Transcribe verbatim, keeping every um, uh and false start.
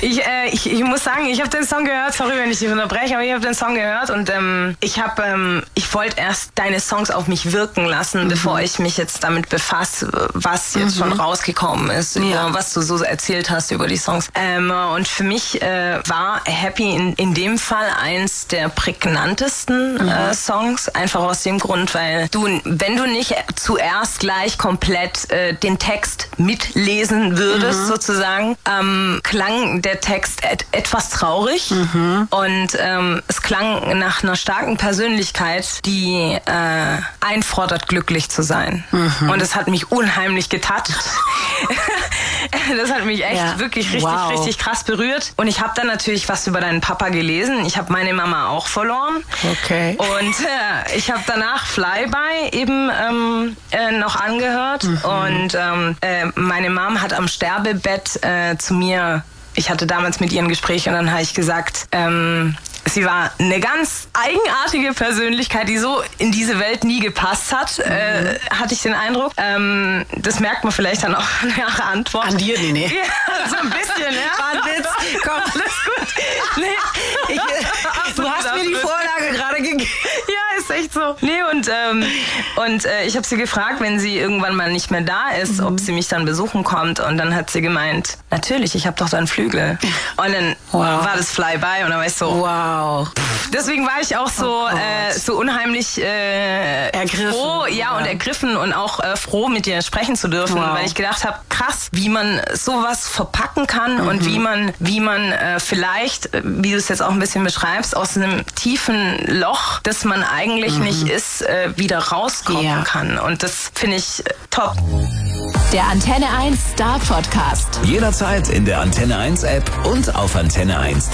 Ich, äh, ich, ich muss sagen, ich habe den Song gehört, sorry, wenn ich dich unterbreche, aber ich habe den Song gehört und ähm, ich habe, ähm, ich wollte erst deine Songs auf mich wirken lassen, mhm. bevor ich mich jetzt damit befasse, was jetzt mhm. schon rausgekommen ist, ja. über, was du so erzählt hast über die Songs. Ähm, und für mich äh, war Happy in, in dem Fall eins der prägnantesten mhm. äh, Songs, einfach aus dem Grund, weil du, wenn du nicht zuerst gleich komplett äh, den Text mitlesen würdest, mhm. sozusagen, ähm, klang der Text et- etwas traurig mhm. und ähm, es klang nach einer starken Persönlichkeit, die äh, einfordert, glücklich zu sein. Mhm. Und es hat mich unheimlich getatscht. Das hat mich echt ja. wirklich richtig, wow. richtig krass berührt. Und ich habe dann natürlich was über deinen Papa gelesen. Ich habe meine Mama auch verloren. Okay. Und äh, ich habe danach Flyby eben ähm, äh, noch angehört. Mhm. Und ähm, äh, meine Mom hat am Sterbebett äh, zu mir, ich hatte damals mit ihr ein Gespräch und dann habe ich gesagt, ähm, sie war eine ganz eigenartige Persönlichkeit, die so in diese Welt nie gepasst hat, mhm. äh, hatte ich den Eindruck. Ähm, das merkt man vielleicht dann auch an ihrer Antwort. An dir, nee, nee. Ja, so ein bisschen, ja. War ein Witz. Komm, alles gut. Nee, ich, äh, du hast mir die Vorlage gerade gegeben. Ja, ist echt so. Nee, und, ähm, und äh, ich habe sie gefragt, wenn sie irgendwann mal nicht mehr da ist, mhm. ob sie mich dann besuchen kommt. Und dann hat sie gemeint, natürlich, ich habe doch dann Flügel. Und dann wow. war das Flyby und dann war ich so, wow. Deswegen war ich auch so, oh äh, so unheimlich äh, ergriffen. froh, ja, ja, und ergriffen und auch äh, froh, mit dir sprechen zu dürfen, wow. weil ich gedacht habe, krass, wie man sowas verpacken kann mhm. und wie man, wie man äh, vielleicht, wie du es jetzt auch ein bisschen beschreibst, aus einem tiefen Loch, das man eigentlich mhm. nicht ist, äh, wieder rauskommen ja. kann. Und das finde ich äh, top. Der Antenne eins Star Podcast. Jederzeit in der Antenne eins App und auf antenne eins.